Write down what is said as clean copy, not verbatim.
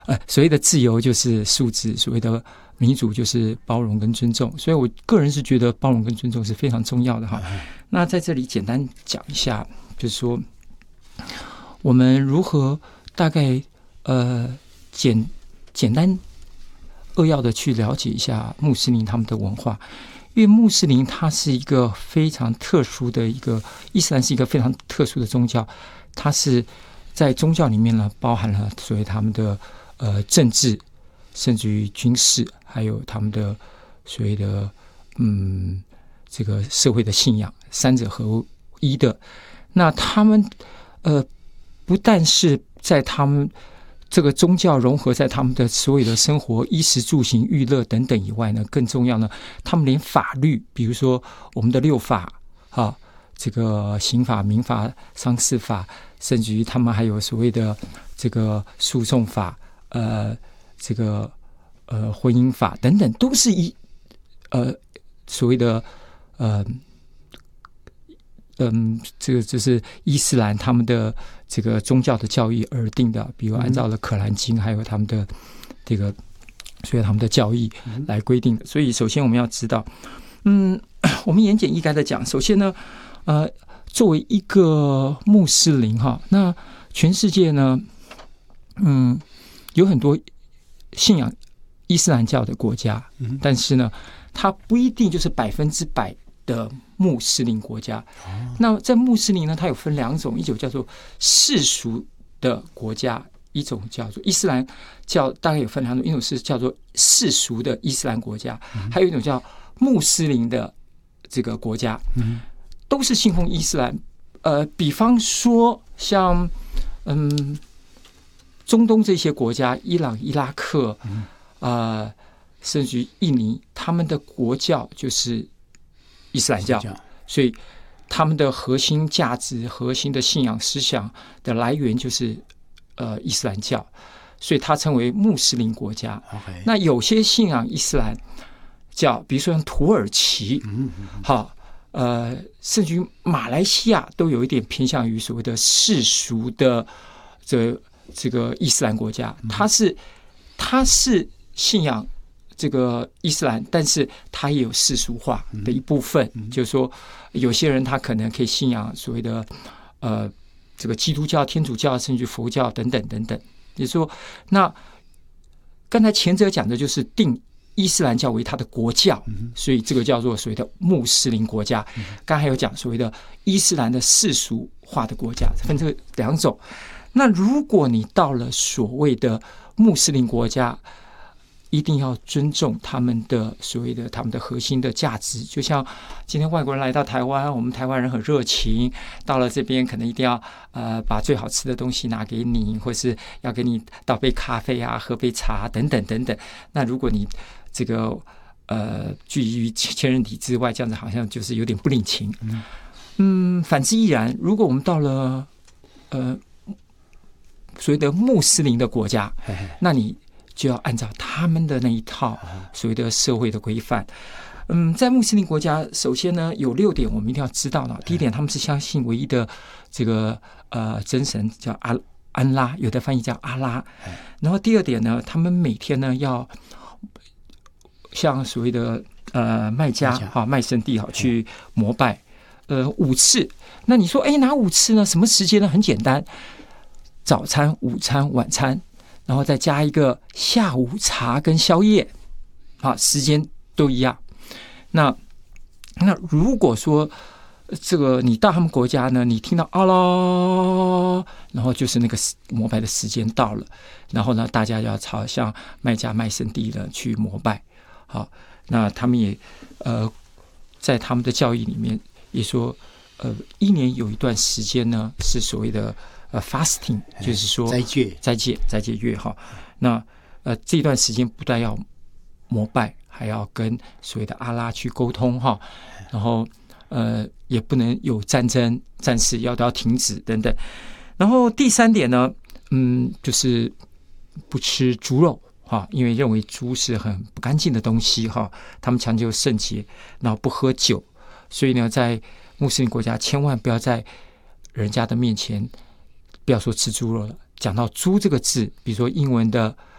所谓的自由就是素质，所谓的民主就是包容跟尊重，所以我个人是觉得包容跟尊重是非常重要的哈。那在这里简单讲一下，就是说我们如何大概简单扼要的去了解一下穆斯林他们的文化，因为穆斯林它是一个非常特殊的一个，伊斯兰是一个非常特殊的宗教，它是在宗教里面呢包含了所谓他们的政治，甚至于军事，还有他们的所谓的这个社会的信仰，三者合一的。那他们不但是在他们这个宗教融合在他们的所有的生活衣食住行娱乐等等以外呢，更重要呢，他们连法律，比如说我们的六法这个刑法、民法、商事法，甚至于他们还有所谓的这个诉讼法，这个婚姻法等等，都是所谓的这个就是伊斯兰他们的这个宗教的教义而定的，比如按照了可兰经，还有他们的这个所以他们的教义来规定的。所以首先我们要知道，我们言简意赅的讲，首先呢，作为一个穆斯林哈，那全世界呢，有很多信仰伊斯兰教的国家，但是呢，它不一定就是100%的穆斯林国家。那在穆斯林呢，它有分两种，一种叫做世俗的国家，一种叫做伊斯兰教，大概有分两种，一种是叫做世俗的伊斯兰国家，还有一种叫穆斯林的这个国家，都是信奉伊斯兰。比方说像中东这些国家，伊朗、伊拉克，甚至于印尼，他们的国教就是伊斯兰教，所以他们的核心价值、核心的信仰思想的来源就是伊斯兰教，所以它称为穆斯林国家。那有些信仰伊斯兰教，比如说像土耳其，甚至于马来西亚都有一点偏向于所谓的世俗的这个伊斯兰国家，它是信仰这个伊斯兰，但是它也有世俗化的一部分，就是说有些人他可能可以信仰所谓的这个基督教、天主教，甚至佛教等等等等。也就是说，那刚才前者讲的就是定伊斯兰教为他的国教，所以这个叫做所谓的穆斯林国家。刚才有讲所谓的伊斯兰的世俗化的国家，分这两种。那如果你到了所谓的穆斯林国家，一定要尊重他们的所谓的他们的核心的价值。就像今天外国人来到台湾，我们台湾人很热情，到了这边可能一定要把最好吃的东西拿给你，或是要给你倒杯咖啡啊，喝杯茶等等等等。那如果你这个拒于千人体之外，这样子好像就是有点不领情。反之亦然。如果我们到了所谓的穆斯林的国家，那你就要按照他们的那一套所谓的社会的规范。在穆斯林国家，首先呢有6点我们一定要知道的。第一点，他们是相信唯一的这个真神叫安拉，有的翻译叫阿拉。然后第二点呢，他们每天呢要像所谓的麦加麦圣地去膜拜5次。那你说哪5次呢？什么时间呢？很简单，早餐、午餐、晚餐，然后再加一个下午茶跟宵夜，时间都一样。那如果说这个你到他们国家呢，你听到阿拉，然后就是那个膜拜的时间到了，然后呢，大家要朝向麦加麦圣地呢去膜拜。好，那他们也在他们的教义里面也说，一年有一段时间呢是所谓的fasting， 就是说斋戒月哈。那这段时间不但要膜拜，还要跟所谓的阿拉去沟通哈，然后也不能有战争、战事都要停止等等。然后第3点呢，就是不吃猪肉哈，因为认为猪是很不干净的东西哈，他们强求圣洁，然后不喝酒，所以呢，在穆斯林国家千万不要在人家的面前不要说吃猪肉了，讲到猪这个字，比如说英文的